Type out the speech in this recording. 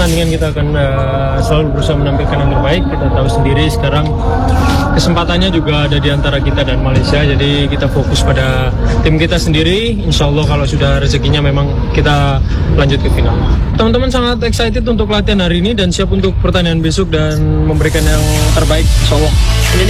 pertandingan kita akan selalu berusaha menampilkan yang terbaik. Kita tahu sendiri sekarang kesempatannya juga ada di antara kita dan Malaysia, jadi kita fokus pada tim kita sendiri. Insya Allah kalau sudah rezekinya memang kita lanjut ke final. Teman-teman sangat excited untuk latihan hari ini dan siap untuk pertandingan besok dan memberikan yang terbaik, insya Allah.